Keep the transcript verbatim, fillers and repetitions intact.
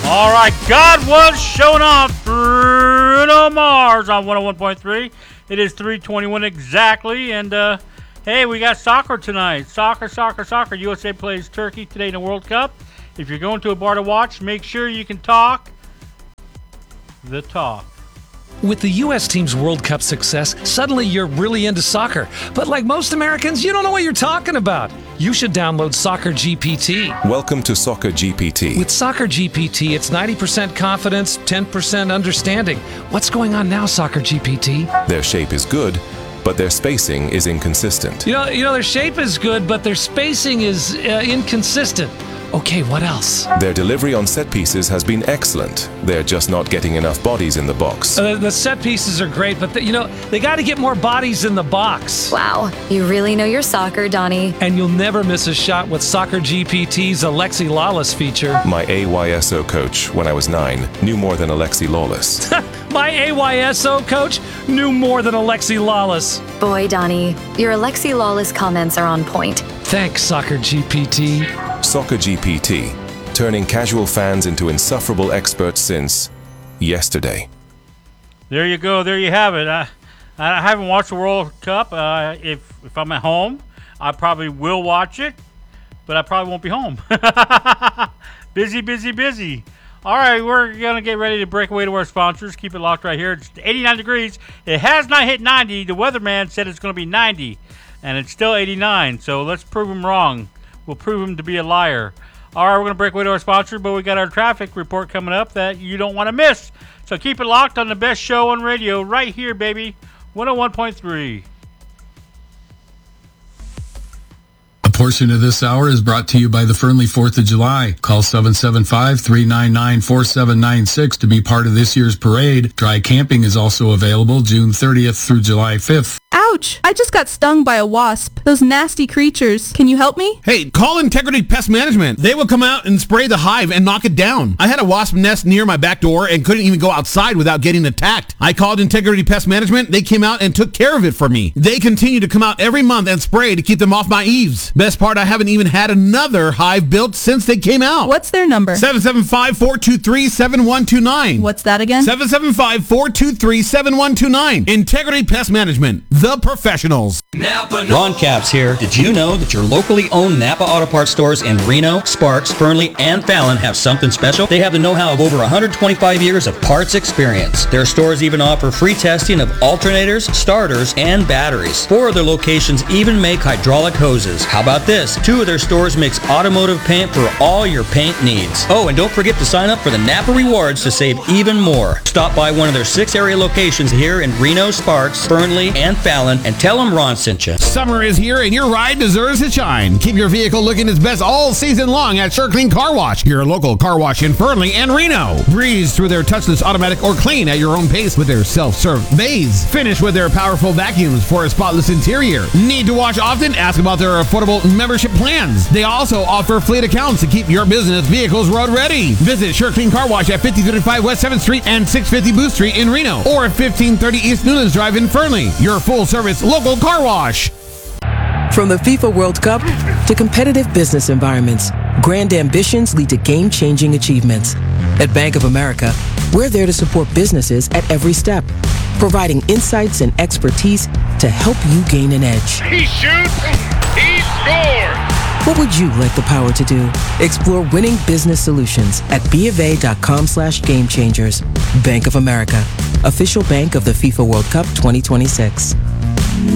All right, God was showing off. Bruno Mars on one oh one point three. It is three twenty-one exactly, and uh, hey, we got soccer tonight. Soccer, soccer, soccer. U S A plays Turkey today in the World Cup. If you're going to a bar to watch, make sure you can talk the talk. With the U S team's World Cup success, suddenly you're really into soccer. But like most Americans, you don't know what you're talking about. You should download Soccer G P T. Welcome to Soccer G P T. With Soccer G P T, it's ninety percent confidence, ten percent understanding. What's going on now, Soccer G P T? Their shape is good, but their spacing is inconsistent. You know, you know, their shape is good, but their spacing is uh, inconsistent. Okay, what else? Their delivery on set pieces has been excellent. They're just not getting enough bodies in the box. Uh, the set pieces are great, but the, you know, they got to get more bodies in the box. Wow, you really know your soccer, Donnie. And you'll never miss a shot with Soccer G P T's Alexi Lawless feature. My A Y S O coach, when I was nine, knew more than Alexi Lawless. My A Y S O coach knew more than Alexi Lawless. Boy, Donnie, your Alexi Lawless comments are on point. Thanks, Soccer G P T. Soccer G P T, turning casual fans into insufferable experts since yesterday. There you go. There you have it. I, I haven't watched the World Cup. Uh, if if I'm at home, I probably will watch it, but I probably won't be home. busy, busy, busy. All right, we're going to get ready to break away to our sponsors. Keep it locked right here. It's eighty-nine degrees. It has not hit ninety. The weatherman said it's going to be ninety, and it's still eighty-nine, so let's prove him wrong. We'll prove him to be a liar. All right, we're going to break away to our sponsor, but we got our traffic report coming up that you don't want to miss. So keep it locked on the best show on radio right here, baby. one oh one point three. A portion of this hour is brought to you by the Fernley fourth of July. Call seven seven five, three nine nine, four seven nine six to be part of this year's parade. Dry camping is also available June thirtieth through July fifth. Ouch! I just got stung by a wasp. Those nasty creatures. Can you help me? Hey, call Integrity Pest Management. They will come out and spray the hive and knock it down. I had a wasp nest near my back door and couldn't even go outside without getting attacked. I called Integrity Pest Management. They came out and took care of it for me. They continue to come out every month and spray to keep them off my eaves. Best part, I haven't even had another hive built since they came out. What's their number? seven seven five, four two three, seven one two nine. What's that again? seven seven five, four two three, seven one two nine. Integrity Pest Management. The professionals. Ron Capps here. Did you know that your locally owned Napa Auto Parts stores in Reno, Sparks, Fernley, and Fallon have something special? They have the know-how of over one hundred twenty-five years of parts experience. Their stores even offer free testing of alternators, starters, and batteries. Four of their locations even make hydraulic hoses. How about this? Two of their stores mix automotive paint for all your paint needs. Oh, and don't forget to sign up for the Napa Rewards to save even more. Stop by one of their six area locations here in Reno, Sparks, Fernley, and Fallon and tell them Ron sent you. Summer is here and your ride deserves to shine. Keep your vehicle looking its best all season long at SureClean Car Wash, your local car wash in Fernley and Reno. Breeze through their touchless automatic or clean at your own pace with their self-serve bays. Finish with their powerful vacuums for a spotless interior. Need to wash often? Ask about their affordable membership plans. They also offer fleet accounts to keep your business vehicles road ready. Visit SureClean Car Wash at fifty thirty-five West seventh Street and six fifty Booth Street in Reno or at fifteen thirty East Newlands Drive in Fernley. Your full-service local car wash. From the FIFA World Cup to competitive business environments, grand ambitions lead to game-changing achievements. At Bank of America, we're there to support businesses at every step, providing insights and expertise to help you gain an edge. He shoots, he scores! What would you like the power to do? Explore winning business solutions at bofa.com slash game changers. Bank of America, official bank of the FIFA World Cup twenty twenty-six.